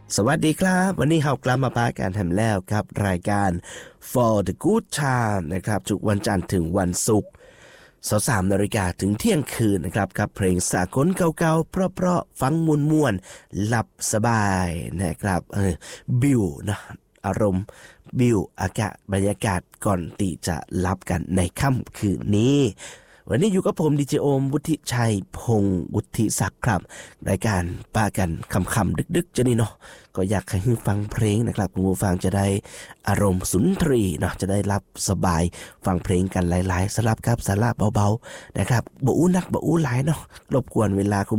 สวัสดีครับวันนี้เรากลับมาพากันทำแล้วครับรายการ For the Good Time นะครับทุกวันจันทร์ถึงวันศุกร์23 นาฬิกาถึงเที่ยงคืนนะครับกับเพลงสากลเก่าๆเพราะๆฟังมวนๆหลับสบายนะครับบิวนะอารมณ์บิวอากาศบรรยากาศก่อนที่จะหลับกันในค่ำคืนนี้วันนี้อยู่กับผมดีเจโอมวุฒิชัยพงศ์วุฒิศักดิ์ครับรายการป้ากันคำๆดึกๆจะนี่เนาะก็อยากให้ฟังเพลงนะครับคุณผู้ฟังจะได้อารมณ์สุนทรีเนาะจะได้รับสบายฟังเพลงกันหลายๆสลับครับสาระเบาๆนะครับบ่อู้นักบ่อู้หลายเนาะรบกวนเวลาคุณ